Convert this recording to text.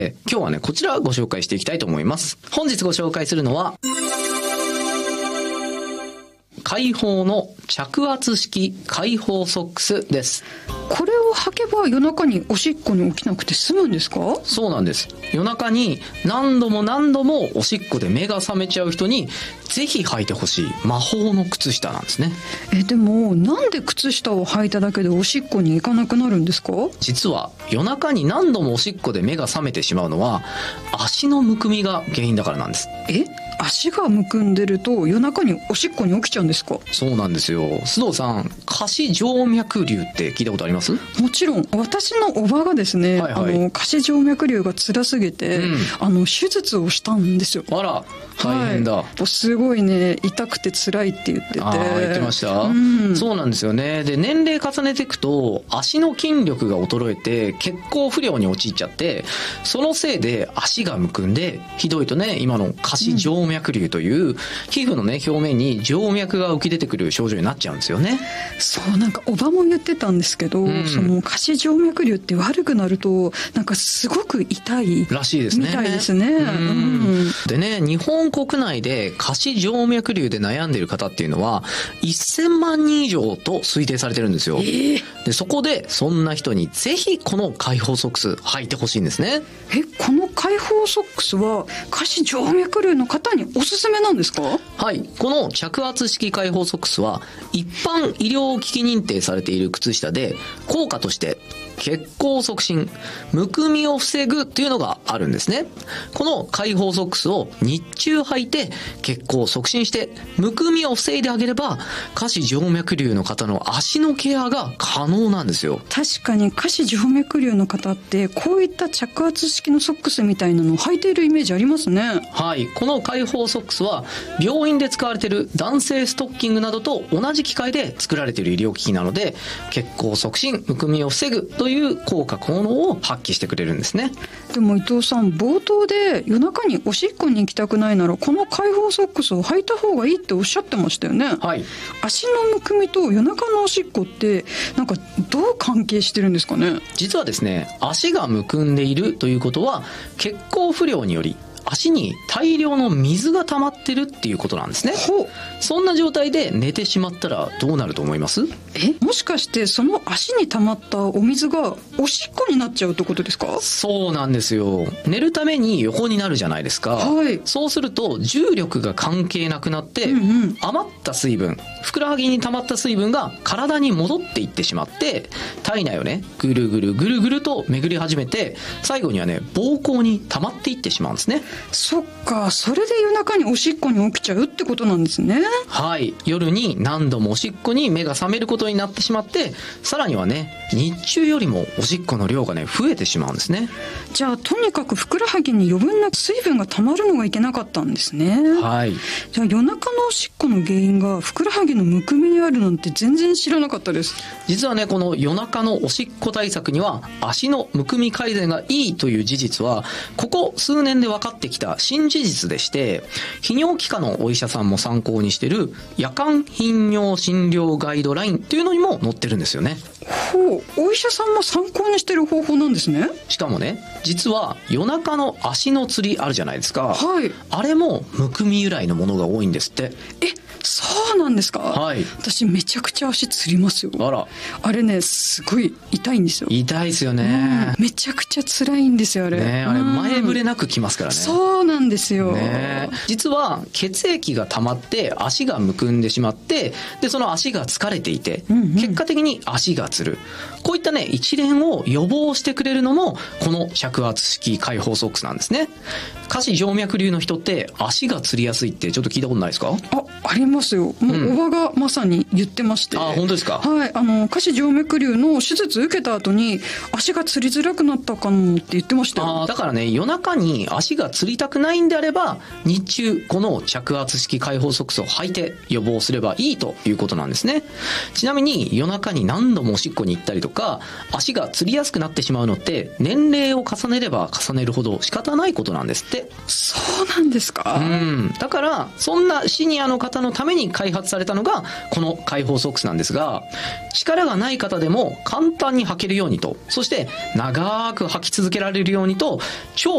今日はね、こちらをご紹介していきたいと思います。本日ご紹介するのは、開放の着圧式開放ソックスです。 これを履けば夜中におしっこに起きなくて済むんですか？ そうなんです。夜中に何度も何度もおしっこで目が覚めちゃう人にぜひ履いてほしい魔法の靴下なんですね。 でもなんで靴下を履いただけでおしっこに行かなくなるんですか？ 実は夜中に何度もおしっこで目が覚めてしまうのは足のむくみが原因だからなんです。 足がむくんでると夜中におしっこに起きちゃうんですか？ そうなんですよ。須藤さん、下肢静脈瘤って聞いたことあります？ もちろん。私のおばがですね、下肢静脈瘤が辛すぎて、手術をしたんですよ。 あら、大変だ。 すごいね、痛くて辛いって言ってて。 言ってました、そうなんですよね。で、年齢重ねていくと足の筋力が衰えて血行不良に陥っちゃって、そのせいで足がむくんで、ひどいとね、今の下肢静脈瘤という皮膚のね、表面に静脈が浮き出てくる症状になっちゃうんですよね。 そう、なんかおばも言ってたんですけど、その下肢静脈瘤って悪くなるとなんかすごく痛いらしいですね。 みたいですね。 でね、日本国内で下肢静脈瘤で悩んでいる方っていうのは1000万人以上と推定されてるんですよ。で、そこでそんな人にぜひこの開放ソックス履いてほしいんですね。 この開放ソックスは下肢静脈瘤の方におすすめなんですか？ はい。この着圧式開放ソックスは一般医療機器認定されている靴下で、効果として血行促進、むくみを防ぐっていうのがあるんですね。この開放ソックスを日中履いて血行を促進してむくみを防いであげれば、下肢静脈瘤の方の足のケアが可能なんですよ。 確かに下肢静脈瘤の方ってこういった着圧式のソックスみたいなのを履いているイメージありますね。 はい。この開放ソックスは病院で使われている弾性ストッキングなどと同じ機械で作られている医療機器なので、血行促進、むくみを防ぐという効果効能を発揮してくれるんですね。 でも伊藤さん、冒頭で夜中におしっこに行きたくないならこの開放ソックスを履いた方がいいっておっしゃってましたよね。 はい。 足のむくみと夜中のおしっこってなんかどう関係してるんですかね？ 実はですね、足がむくんでいるということは血行不良により足に大量の水が溜まってるっていうことなんですね。そんな状態で寝てしまったらどうなると思います？ もしかしてその足に溜まったお水がおしっこになっちゃうってことですか？ そうなんですよ。寝るために横になるじゃないですか。そうすると重力が関係なくなって、余った水分、ふくらはぎに溜まった水分が体に戻っていってしまって、体内をね、ぐるぐるぐるぐると巡り始めて、最後にはね、膀胱に溜まっていってしまうんですね。 そっか、それで夜中におしっこに起きちゃうってことなんですね。 はい。夜に何度もおしっこに目が覚めることになってしまって、さらにはね、日中よりもおしっこの量がね、増えてしまうんですね。 じゃあとにかくふくらはぎに余分な水分が溜まるのがいけなかったんですね。 はい。 じゃあ夜中のおしっこの原因がふくらはぎのむくみにあるなんて全然知らなかったです。 実はね、この夜中のおしっこ対策には足のむくみ改善がいいという事実はここ数年で分かってきた新事実でして、泌尿器科のお医者さんも参考にしている夜間頻尿診療ガイドラインっていうのにも載ってるんですよね。 お医者さんも参考にしてる方法なんですね。 しかもね、実は夜中の足のつりあるじゃないですか。あれもむくみ由来のものが多いんですって。 そうなんですか？私めちゃくちゃ足つりますよ。あれね、すごい痛いんですよ。 痛いですよね。 めちゃくちゃ辛いんですよ、あれ。 あれ前触れなくきますからね。 そうなんですよ。 実は血液が溜まって足がむくんでしまって、でその足が疲れていて、結果的に足がつる。こういったね、一連を予防してくれるのもこの着圧式開放ソックスなんですね。下肢静脈瘤の人って足がつりやすいってちょっと聞いたことないですか？ ありますよ。もうおばがまさに言ってまして。 本当ですか？ 下肢静脈瘤の手術受けた後に足がつりづらくなったかもって言ってましたよ。 だからね、夜中に足がつりたくないんであれば日中この着圧式開放ソックスを履いて予防すればいいということなんですね。ちなみに夜中に何度もおしっこに行ったりとか足がつりやすくなってしまうのって年齢を重ねれば重ねるほど仕方ないことなんですって。 そうなんですか？ だからそんなシニアの方のために開発されたのがこの開放ソックスなんですが、力がない方でも簡単に履けるようにと、そして長く履き続けられるようにと超